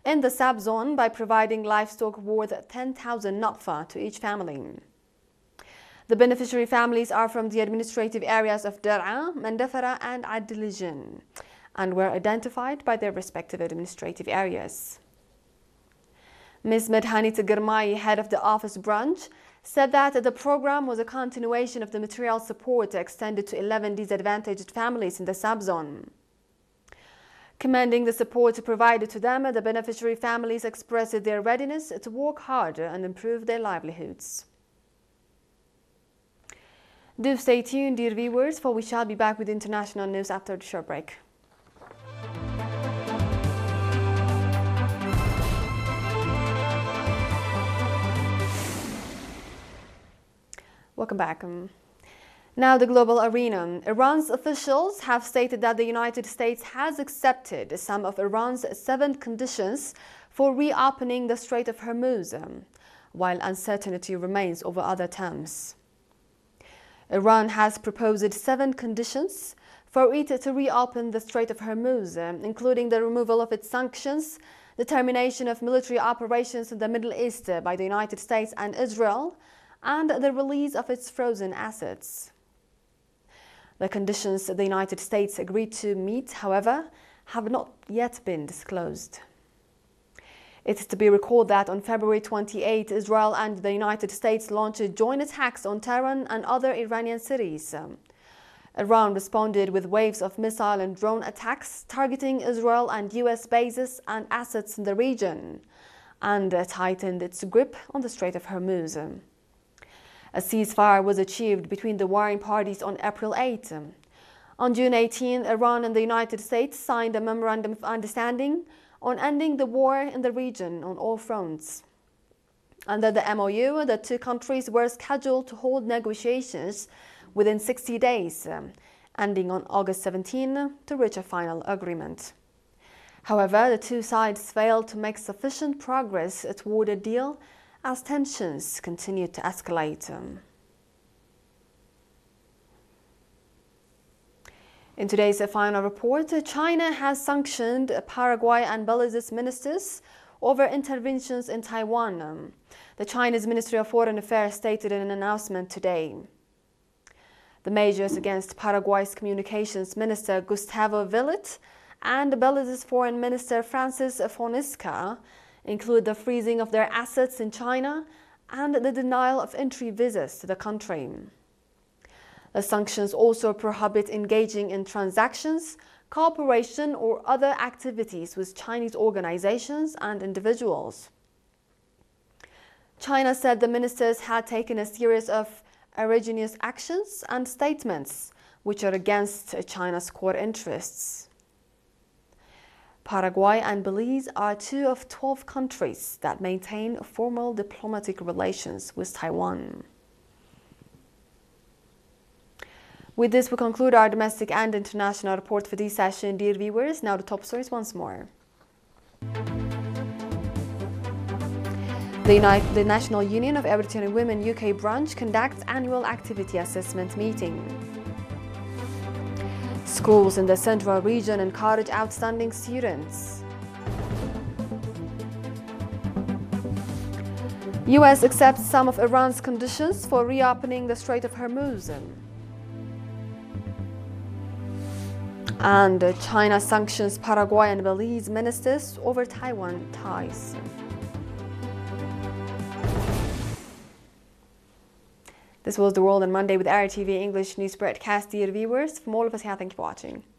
in the sub-zone by providing livestock worth 10,000 natfa to each family. The beneficiary families are from the administrative areas of Dar'a, Mandafara and Adlijan and were identified by their respective administrative areas. Ms. Medhanit Girmai, head of the office branch, said that the program was a continuation of the material support extended to 11 disadvantaged families in the sub-zone. Commending the support provided to them, the beneficiary families expressed their readiness to work harder and improve their livelihoods. Do stay tuned, dear viewers, for we shall be back with international news after the short break. Welcome back. Now the global arena. Iran's officials have stated that the United States has accepted some of Iran's 7 conditions for reopening the Strait of Hormuz, while uncertainty remains over other terms. Iran has proposed 7 conditions for it to reopen the Strait of Hormuz, including the removal of its sanctions, the termination of military operations in the Middle East by the United States and Israel, and the release of its frozen assets. The conditions the United States agreed to meet, however, have not yet been disclosed. It is to be recalled that on February 28, Israel and the United States launched joint attacks on Tehran and other Iranian cities. Iran responded with waves of missile and drone attacks targeting Israel and US bases and assets in the region, and tightened its grip on the Strait of Hormuz. A ceasefire was achieved between the warring parties on April 8. On June 18, Iran and the United States signed a memorandum of understanding on ending the war in the region on all fronts. Under the MOU, the 2 countries were scheduled to hold negotiations within 60 days, ending on August 17 to reach a final agreement. However, the 2 sides failed to make sufficient progress toward a deal as tensions continued to escalate. In today's final report, China has sanctioned Paraguay and Belize's ministers over interventions in Taiwan. The Chinese Ministry of Foreign Affairs stated in an announcement today. The measures against Paraguay's communications minister Gustavo Villet and Belize's foreign minister Francis Fonisca include the freezing of their assets in China and the denial of entry visas to the country. The sanctions also prohibit engaging in transactions, cooperation, or other activities with Chinese organizations and individuals. China said the ministers had taken a series of egregious actions and statements which are against China's core interests. Paraguay and Belize are 2 of 12 countries that maintain formal diplomatic relations with Taiwan. With this, we conclude our domestic and international report for this session, dear viewers. Now the top stories once more. The National Union of Eritrean Women UK branch conducts annual activity assessment meeting. Schools in the Central Region encourage outstanding students. US accepts some of Iran's conditions for reopening the Strait of Hormuz. And China sanctions Paraguay and Belize ministers over Taiwan ties. This was The World on Monday with RTV English News broadcast, dear viewers. From all of us here, thank you for watching.